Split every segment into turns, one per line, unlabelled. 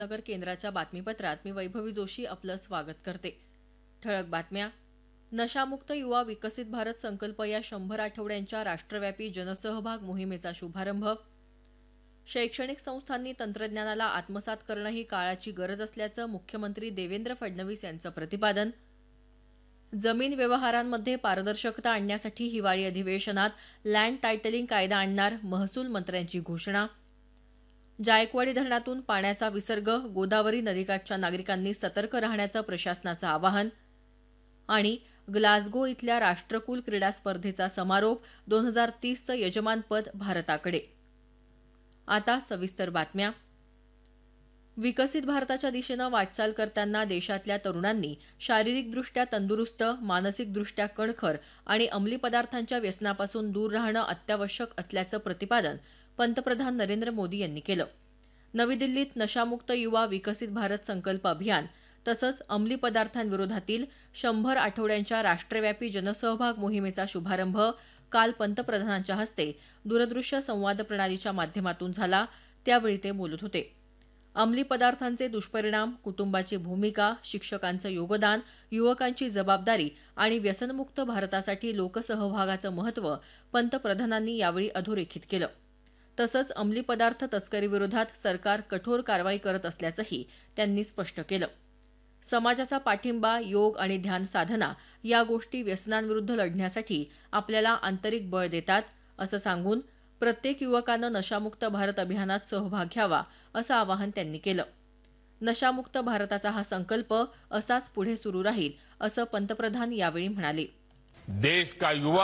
नगर केंद्राच्या बातमीपत्रात मी वैभवी जोशी आपलं स्वागत करते. ठळक बातम्या. नशामुक्त युवा विकसित भारत संकल्प या 100 आठवड्यांच्या राष्ट्रव्यापी जनसहभाग मोहिमेचा शुभारंभ. शैक्षणिक संस्थांनी तंत्रज्ञानाला आत्मसात करणं ही काळाची गरज असल्याचं मुख्यमंत्री देवेंद्र फडणवीस यांचं प्रतिपादन. जमीन व्यवहारांमध्ये पारदर्शकता आणण्यासाठी हिवाळी अधिवेशनात लँड टायटलिंग कायदा आणणार, महसूल मंत्र्यांची घोषणा. जायकवाडी धरणातून पाण्याचा विसर्ग, गोदावरी नदीकाठच्या नागरिकांनी सतर्क राहण्याचं प्रशासनाचं आवाहन. आणि ग्लासगो इथल्या राष्ट्रकुल क्रीडा स्पर्धेचा समारोप, 2030चं यजमानपद भारताकडे. आता सविस्तर बातम्या. विकसित भारताच्या दिशेनं वाटचाल करताना देशातल्या तरुणांनी शारीरिकदृष्ट्या तंदुरुस्त, मानसिकदृष्ट्या कणखर आणि अंमली पदार्थांच्या व्यसनापासून दूर राहणं अत्यावश्यक असल्याचं प्रतिपादन पंतप्रधान नरेंद्र मोदी यांनी केलं. नवी दिल्लीत नशामुक्त युवा विकसित भारत संकल्प अभियान तसंच अंमली पदार्थांविरोधातील 100 आठवड्यांच्या राष्ट्रव्यापी जनसहभाग मोहिमेचा शुभारंभ काल पंतप्रधानांच्या हस्ते दूरदृश्य संवाद प्रणालीच्या माध्यमातून झाला, त्यावेळी ते बोलत होते. अंमली पदार्थांचे दुष्परिणाम, कुटुंबाची भूमिका, शिक्षकांचं योगदान, युवकांची जबाबदारी आणि व्यसनमुक्त भारतासाठी लोकसहभागाचं महत्त्व पंतप्रधानांनी यावेळी अधोरेखित केलं. तसंच अंमली पदार्थ तस्करीविरोधात सरकार कठोर कारवाई करत असल्याचंही त्यांनी स्पष्ट केलं. समाजाचा पाठिंबा, योग आणि ध्यान साधना या गोष्टी व्यसनांविरुद्ध लढण्यासाठी आपल्याला आंतरिक बळ देतात, असं सांगून प्रत्येक युवकानं नशामुक्त भारत अभियानात सहभाग घ्यावा, असं आवाहन त्यांनी केलं. नशामुक्त भारताचा हा संकल्प असाच पुढे सुरू राहील, असं पंतप्रधान यावेळी म्हणाले.
देश का युवा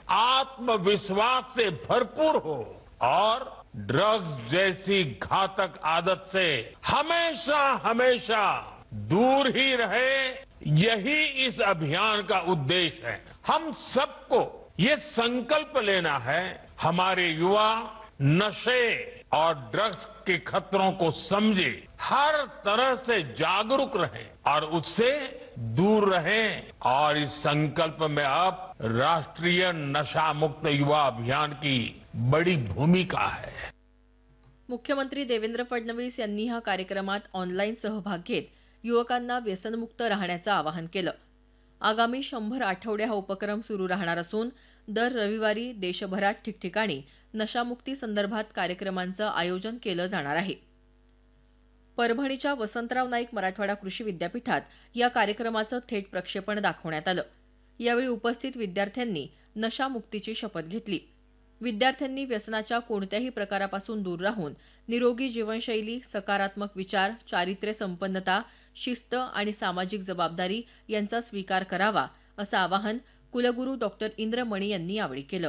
आत्मविश्वास से भरपूर हो और ड्रग्स जैसी घातक आदत से हमेशा हमेशा दूर ही रहे, यही इस अभियान का उद्देश्य है. हम सबको ये संकल्प लेना है, हमारे युवा नशे और ड्रग्स के खतरों को समझे, हर तरह से जागरूक रहें और उससे दूर रहें. और इस संकल्प में अब राष्ट्रीय नशा मुक्त युवा अभियान की बड़ी भूमिका है.
मुख्यमंत्री देवेंद्र फडणवीस यांनी या कार्यक्रमात ऑनलाईन सहभाग घेत युवकांना व्यसनमुक्त राहण्याचं आवाहन केलं. आगामी 100 आठवडे हा उपक्रम सुरू राहणार असून दर रविवारी देशभरात ठिकठिकाणी नशामुक्ती संदर्भात कार्यक्रमांचं आयोजन केलं जाणार आहे. परभणीच्या वसंतराव नाईक मराठवाडा कृषी विद्यापीठात या कार्यक्रमाचं थेट प्रक्षेपण दाखवण्यात आलं. यावेळी उपस्थित विद्यार्थ्यांनी नशामुक्तीची शपथ घेतली. विद्यार्थ्यांनी व्यसनाच्या कोणत्याही प्रकारापासून दूर राहून निरोगी जीवनशैली, सकारात्मक विचार, चारित्र्य संपन्नता, शिस्त आणि सामाजिक जबाबदारी यांचा स्वीकार करावा, असं आवाहन कुलगुरू डॉक्टर इंद्रमणी यांनी यावेळी केलं.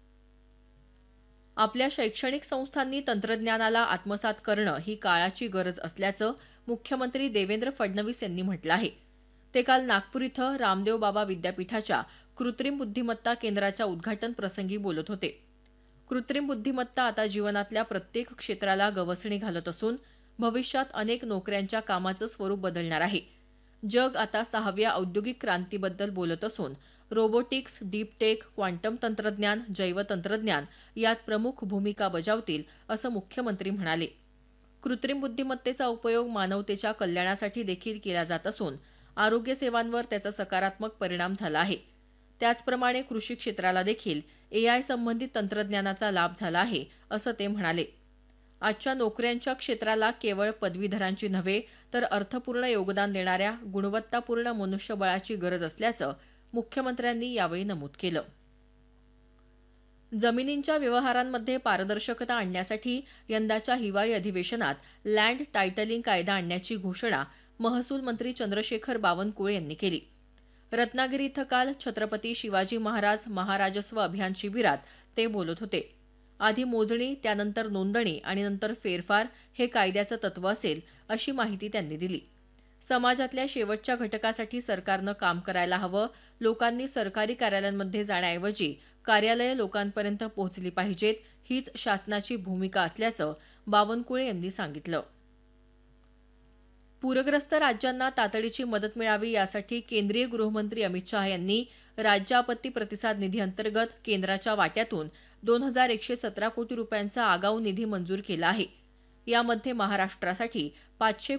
आपल्या शैक्षणिक संस्थांनी तंत्रज्ञानाला आत्मसात करणं ही काळाची गरज असल्याचं मुख्यमंत्री देवेंद्र फडणवीस यांनी म्हटलं आहे. ते काल नागपूर इथं रामदेव बाबा विद्यापीठाच्या कृत्रिम बुद्धिमत्ता केंद्राच्या उद्घाटन प्रसंगी बोलत होते. कृत्रिम बुद्धिमत्ता आता जीवनातल्या प्रत्येक क्षेत्राला गवसणी घालत असून भविष्यात अनेक नोकऱ्यांच्या कामाचं स्वरूप बदलणार आहे. जग आता 6व्या औद्योगिक क्रांतीबद्दल बोलत असून रोबोटिक्स, डीप टेक, क्वांटम तंत्रज्ञान, जैवतंत्रज्ञान यात प्रमुख भूमिका बजावतील, असं मुख्यमंत्री म्हणाले. कृत्रिम बुद्धिमत्तेचा उपयोग मानवतेच्या कल्याणासाठी देखील केला जात असून आरोग्य सेवांवर त्याचा सकारात्मक परिणाम झाला आहे. त्याचप्रमाणे कृषी क्षेत्राला देखील AI संबंधित तंत्रज्ञानाचा लाभ झाला आहे, असं ते म्हणाले. आजच्या नोकऱ्यांच्या क्षेत्राला केवळ पदवीधरांची नव्हे तर अर्थपूर्ण योगदान देणाऱ्या गुणवत्तापूर्ण मनुष्यबळाची गरज असल्याचं मुख्यमंत्र्यांनी यावेळी नमूद केलं. जमिनींच्या व्यवहारांमध्ये पारदर्शकता आणण्यासाठी यंदाच्या हिवाळी अधिवेशनात लँड टायटलिंग कायदा आणण्याची घोषणा महसूल मंत्री चंद्रशेखर बावनकुळे यांनी केली. रत्नागिरी इथं काल छत्रपती शिवाजी महाराज महाराजस्व अभियान शिबिरात ते बोलत होते. आधी मोजणी, त्यानंतर नोंदणी आणि नंतर फेरफार हे कायद्याचं तत्व असेल, अशी माहिती त्यांनी दिली. समाजातल्या शेवटच्या घटकासाठी सरकारनं काम करायला हवं. लोकांनी सरकारी कार्यालयांमध्ये जाण्याऐवजी कार्यालयं लोकांपर्यंत पोहोचली पाहिजेत, हीच शासनाची भूमिका असल्याचं बावनकुळे यांनी सांगितलं. पूरग्रस्त राज्यांना तातडीची मदत मिळावी यासाठी केंद्रीय गृहमंत्री अमित शहा यांनी राज्य आपत्ती प्रतिसाद निधी अंतर्गत केंद्राच्या वाट्यातून 2117 कोटी रुपयांचा आगाऊ निधी मंजूर केला आहे. यामध्ये महाराष्ट्रासाठी 500